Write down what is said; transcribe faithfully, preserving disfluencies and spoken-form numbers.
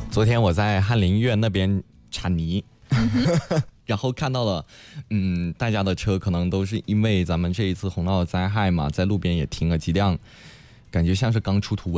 昨天我在翰林院那边铲泥，然后看到了，嗯，大家的车可能都是因为咱们这一次洪涝的灾害嘛，在路边也停了几辆，感觉像是刚出土